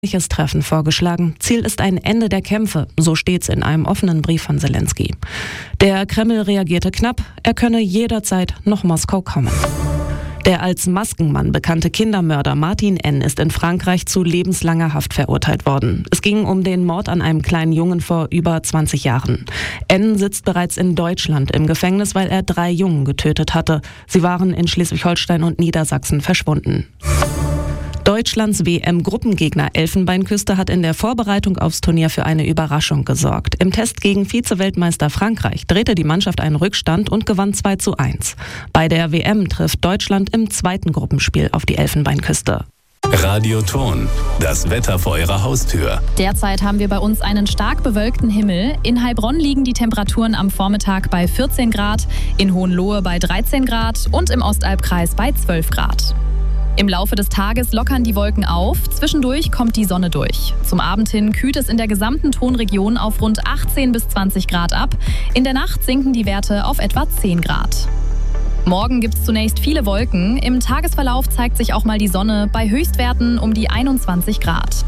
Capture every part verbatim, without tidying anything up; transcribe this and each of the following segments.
Treffen vorgeschlagen. Ziel ist ein Ende der Kämpfe, so steht's in einem offenen Brief von Zelensky. Der Kreml reagierte knapp, er könne jederzeit nach Moskau kommen. Der als Maskenmann bekannte Kindermörder Martin N. ist in Frankreich zu lebenslanger Haft verurteilt worden. Es ging um den Mord an einem kleinen Jungen vor über zwanzig Jahren. N. sitzt bereits in Deutschland im Gefängnis, weil er drei Jungen getötet hatte. Sie waren in Schleswig-Holstein und Niedersachsen verschwunden. Deutschlands W M-Gruppengegner Elfenbeinküste hat in der Vorbereitung aufs Turnier für eine Überraschung gesorgt. Im Test gegen Vize-Weltmeister Frankreich drehte die Mannschaft einen Rückstand und gewann zwei zu eins. Bei der W M trifft Deutschland im zweiten Gruppenspiel auf die Elfenbeinküste. Radioton, das Wetter vor Ihrer Haustür. Derzeit haben wir bei uns einen stark bewölkten Himmel. In Heilbronn liegen die Temperaturen am Vormittag bei vierzehn Grad, in Hohenlohe bei dreizehn Grad und im Ostalbkreis bei zwölf Grad. Im Laufe des Tages lockern die Wolken auf, zwischendurch kommt die Sonne durch. Zum Abend hin kühlt es in der gesamten Tonregion auf rund achtzehn bis zwanzig Grad ab. In der Nacht sinken die Werte auf etwa zehn Grad. Morgen gibt es zunächst viele Wolken. Im Tagesverlauf zeigt sich auch mal die Sonne bei Höchstwerten um die einundzwanzig Grad.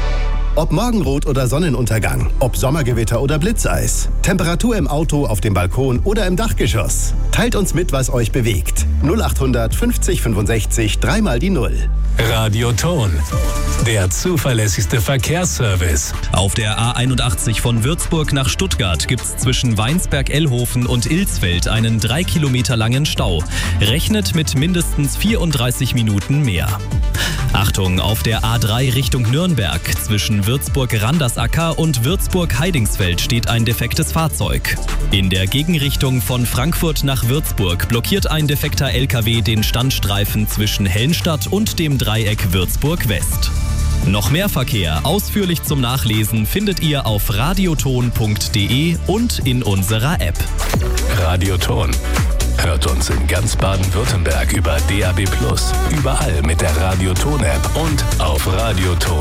Ob Morgenrot oder Sonnenuntergang, ob Sommergewitter oder Blitzeis, Temperatur im Auto, auf dem Balkon oder im Dachgeschoss. Teilt uns mit, was euch bewegt. null achthundert fünfzig fünfundsechzig, dreimal die Null. Radioton, der zuverlässigste Verkehrsservice. Auf der A einundachtzig von Würzburg nach Stuttgart gibt's zwischen Weinsberg-Ellhofen und Ilsfeld einen drei Kilometer langen Stau. Rechnet mit mindestens vierunddreißig Minuten mehr. Achtung, auf der A drei Richtung Nürnberg zwischen Würzburg-Randersacker und Würzburg-Heidingsfeld steht ein defektes Fahrzeug. In der Gegenrichtung von Frankfurt nach Würzburg blockiert ein defekter L K W den Standstreifen zwischen Hellenstadt und dem Dreieck Würzburg West. Noch mehr Verkehr ausführlich zum Nachlesen findet ihr auf radioton punkt de und in unserer App. Radioton. Hört uns in ganz Baden-Württemberg über D A B plus, überall mit der Radioton-App und auf radioton